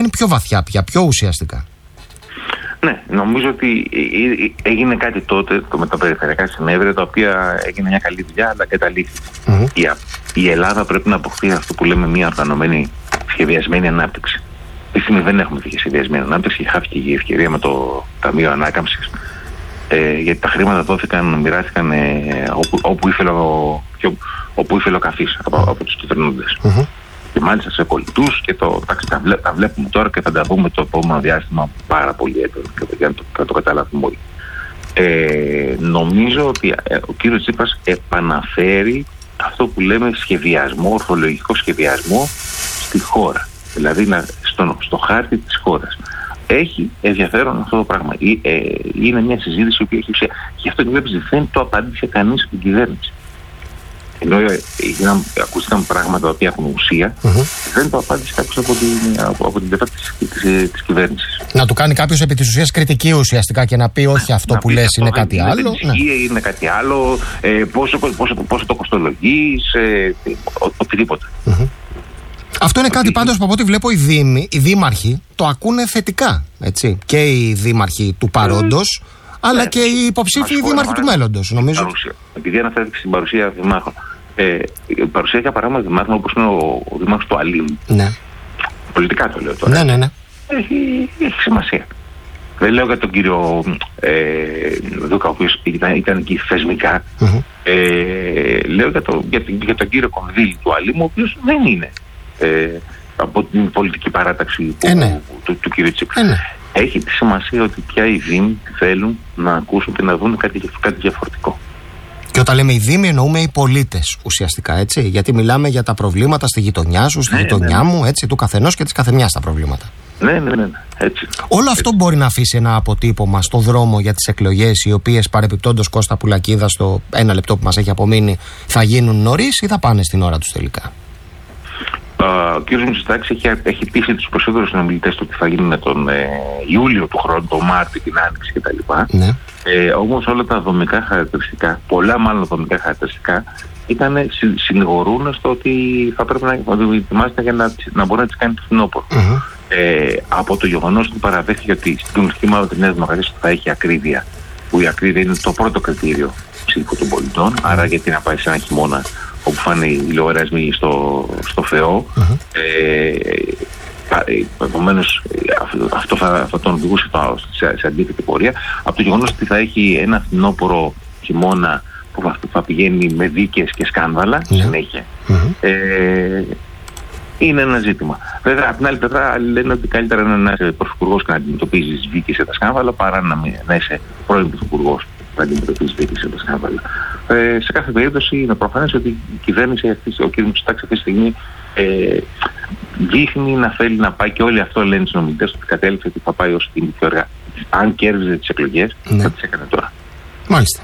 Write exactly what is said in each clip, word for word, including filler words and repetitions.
μπαίνει πιο βαθιά πια, πιο ουσιαστικά. Ναι, νομίζω ότι έγινε κάτι τότε με τα περιφερειακά συνέδρια, τα οποία έγινε μια καλή δουλειά, αλλά καταλήφθη. Mm-hmm. Η, η Ελλάδα πρέπει να αποκτήσει αυτό που λέμε μια οργανωμένη σχεδιασμένη ανάπτυξη. Αυτή τη στιγμή δεν έχουμε τέτοια σχεδιασμένη ανάπτυξη, χάθηκε η ευκαιρία με το Ταμείο Ανάκαμψης. Ε, γιατί τα χρήματα δόθηκαν, μοιράστηκαν ε, όπου, όπου ήθελε ο, ο καφής από, από τους κυβερνώντες. Mm-hmm. Και μάλιστα σε κολλητούς και το, τα, τα, βλέ, τα βλέπουμε τώρα και θα τα δούμε το επόμενο διάστημα πάρα πολύ έντονο για να το, να το καταλάβουμε όλοι. Ε, νομίζω ότι ε, ο κύριος Τσίπρας επαναφέρει αυτό που λέμε σχεδιασμό, ορθολογικό σχεδιασμό στη χώρα. Δηλαδή να, στο, στο χάρτη της χώρας. Έχει ενδιαφέρον αυτό το πράγμα. Ε, ε, είναι μια συζήτηση που έχει ουσία. Γι' αυτό και βλέπεις δεν το απάντησε κανείς στην κυβέρνηση. Ενώ ακούστηκαν πράγματα τα οποία έχουν ουσία, mm-hmm. δεν το απάντησε κάποιος από την, από, από την πλευρά της, της, της κυβέρνησης. Να του κάνει κάποιος επί της ουσίας κριτική ουσιαστικά και να πει όχι αυτό να που λες είναι κάτι είναι άλλο. Είναι, ναι. είναι κάτι άλλο, ε, πόσο, πόσο, πόσο το κοστολογείς, ε, ο, οτιδήποτε. Mm-hmm. Αυτό είναι κάτι πάντως που από ό,τι βλέπω οι, δήμοι, οι δήμαρχοι το ακούνε θετικά. Έτσι. Και οι δήμαρχοι του παρόντος, mm. αλλά ναι, και οι υποψήφοι δήμαρχοι του μέλλοντος. Νομίζω. Παρουσία. Επειδή αναφέρθηκε στην παρουσία δημάρχων. Ε, η παρουσία για παράδειγμα δημάρχων όπως είναι ο, ο δημάρχος του Αλήμου. Ναι. Πολιτικά το λέω τώρα. Ναι, ναι, ναι. Έχει, έχει σημασία. Δεν λέω για τον κύριο ε, Δούκα, ο οποίος ήταν, ήταν εκεί θεσμικά. Mm-hmm. Ε, λέω για, το, για, για τον κύριο Κονδύλη του Αλήμου, ο οποίος δεν είναι ε, από την πολιτική παράταξη που, ε, ναι. του, του κύριου Τσίπρα. Ε, ναι. Έχει τη σημασία ότι πια οι Δήμοι θέλουν να ακούσουν και να δουν κάτι, κάτι διαφορετικό. Και όταν λέμε οι Δήμοι, εννοούμε οι πολίτες ουσιαστικά, έτσι. Γιατί μιλάμε για τα προβλήματα στη γειτονιά σου, στη ναι, γειτονιά ναι, ναι. μου, έτσι, του καθενός και της καθεμιάς τα προβλήματα. Ναι, ναι, ναι, ναι. Έτσι. Όλο αυτό μπορεί να αφήσει ένα αποτύπωμα στο δρόμο για τις εκλογές, οι οποίες παρεπιπτόντως Κώστα Πουλακίδα, στο ένα λεπτό που μας έχει απομείνει, θα γίνουν νωρίς ή θα πάνε στην ώρα τους τελικά. Uh, ο κ. Μητσοτάκης έχει, έχει πείσει τους περισσότερους συνομιλητές του ότι θα γίνουν τον ε, Ιούλιο του χρόνου, τον Μάρτιο, την Άνοιξη κτλ. Ναι. Ε, όμως όλα τα δομικά χαρακτηριστικά, πολλά μάλλον δομικά χαρακτηριστικά, ήταν, συ, συνηγορούν στο ότι θα πρέπει να ετοιμάζεται για να, να μπορεί να τις κάνει το φθινόπωρο. Mm-hmm. Ε, από το γεγονός ότι παραδέχθηκε ότι στην κοινωνική μάλλον τη Νέα Δημοκρατία θα έχει ακρίβεια, που η ακρίβεια είναι το πρώτο κριτήριο ψήφου των πολιτών, mm-hmm. άρα γιατί να πάει σε ένα χειμώνα όπου φάνε οι λογαριασμοί στο, στο Θεό. Uh-huh. Ε, Επομένως αυτό θα, θα τον οδηγούσε σε, σε αντίθετη πορεία. Από το γεγονός ότι θα έχει ένα φθινόπωρο χειμώνα που θα, θα πηγαίνει με δίκες και σκάνδαλα yeah. συνέχεια, uh-huh. ε, είναι ένα ζήτημα. Βέβαια, από την άλλη πλευρά λένε ότι καλύτερα να είσαι πρωθυπουργός και να αντιμετωπίζεις δίκες και τα σκάνδαλα παρά να, να είσαι πρώην πρωθυπουργός να αντιμετωπίζεις δίκες και τα σκάνδαλα. Ε, σε κάθε περίπτωση είναι προφανές ότι η κυβέρνηση, αυτή, ο κ. Μητσοτάκης αυτή τη στιγμή ε, δείχνει να θέλει να πάει, και όλοι αυτό λένε οι συνομιλητές, ότι κατέληξε ότι θα πάει ως την πιο αργά. Αν κέρδιζε τις εκλογές, ναι. θα τις έκανε τώρα. Μάλιστα.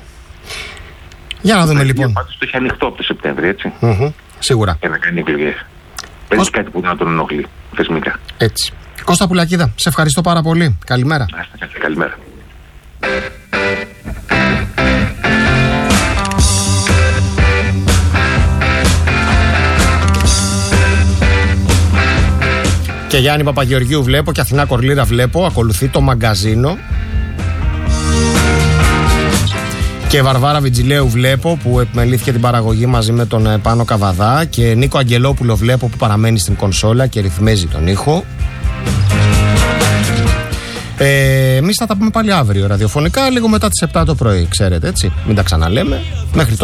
Για να δούμε το λοιπόν. Πάντως το έχει ανοιχτό από το Σεπτέμβριο, έτσι. Mm-hmm. Σίγουρα. Για να κάνει εκλογές. Παίζει Ως... κάτι που να τον ενοχλεί θεσμικά. Έτσι. Κώστα Πουλακίδα, σε ευχαριστώ πάρα πολύ. Καλημέρα. Άστε, καλημέρα. Και Γιάννη Παπαγεωργίου βλέπω και Αθηνά Κορλήρα βλέπω. Ακολουθεί το μαγκαζίνο. Και Βαρβάρα Βιτζιλέου βλέπω που επιμελήθηκε την παραγωγή μαζί με τον Πάνο Καβαδά. Και Νίκο Αγγελόπουλο βλέπω που παραμένει στην κονσόλα και ρυθμίζει τον ήχο. Ε, εμείς θα τα πούμε πάλι αύριο ραδιοφωνικά, λίγο μετά τις επτά το πρωί, ξέρετε, έτσι. Μην τα ξαναλέμε. Μέχρι